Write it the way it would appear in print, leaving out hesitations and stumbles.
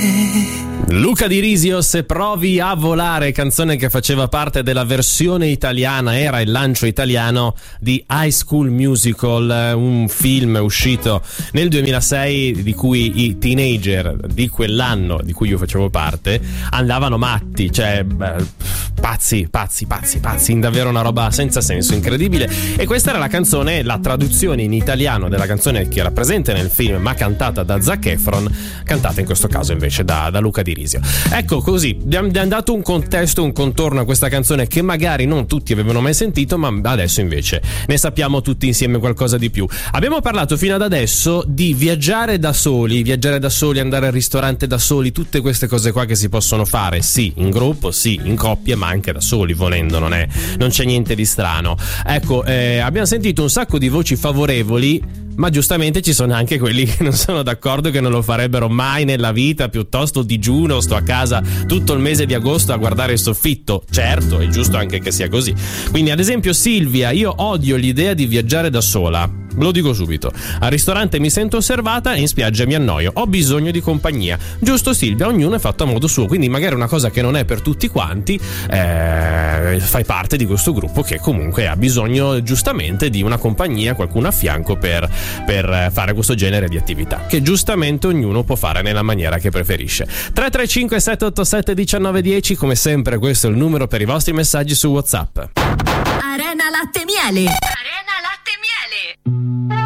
Luca Di Risio, Se provi a volare, canzone che faceva parte della versione italiana, era il lancio italiano di High School Musical, un film uscito nel 2006 di cui i teenager di quell'anno di cui io facevo parte andavano matti, cioè pazzi, davvero una roba senza senso, incredibile. E questa era la canzone, la traduzione in italiano della canzone che era presente nel film ma cantata da Zac Efron, cantata in questo caso invece da Luca Di Risio. Ecco, così abbiamo dato un contesto, un contorno a questa canzone che magari non tutti avevano mai sentito, ma adesso invece ne sappiamo tutti insieme qualcosa di più. Abbiamo parlato fino ad adesso di viaggiare da soli, andare al ristorante da soli, tutte queste cose qua che si possono fare, sì, in gruppo, sì, in coppia, ma anche da soli, volendo, non c'è niente di strano. Ecco, abbiamo sentito un sacco di voci favorevoli, ma giustamente ci sono anche quelli che non sono d'accordo, che non lo farebbero mai nella vita, piuttosto digiuno, sto a casa tutto il mese di agosto a guardare il soffitto. Certo, è giusto anche che sia così. Quindi ad esempio Silvia: io odio l'idea di viaggiare da sola, ve lo dico subito, al ristorante mi sento osservata e in spiaggia mi annoio, ho bisogno di compagnia. Giusto Silvia, ognuno è fatto a modo suo, quindi magari una cosa che non è per tutti quanti, fai parte di questo gruppo che comunque ha bisogno giustamente di una compagnia, qualcuno a fianco per fare questo genere di attività, che giustamente ognuno può fare nella maniera che preferisce. 335 787 1910, come sempre questo è il numero per i vostri messaggi su WhatsApp. Arena Latte Miele.